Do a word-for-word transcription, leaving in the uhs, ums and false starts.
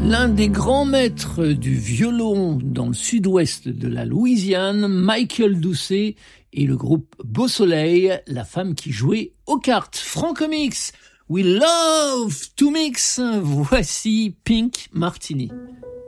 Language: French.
L'un des grands maîtres du violon dans le sud-ouest de la Louisiane, Michael Doucet, et le groupe Beau Soleil, la femme qui jouait aux cartes. Franco-Mix, we love to mix. Voici Pink Martini.